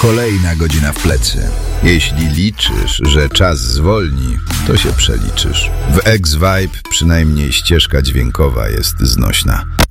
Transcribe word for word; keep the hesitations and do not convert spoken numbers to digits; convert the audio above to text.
Kolejna godzina w plecy. Jeśli liczysz, że czas zwolni, to się przeliczysz. W X-Vibe przynajmniej ścieżka dźwiękowa jest znośna.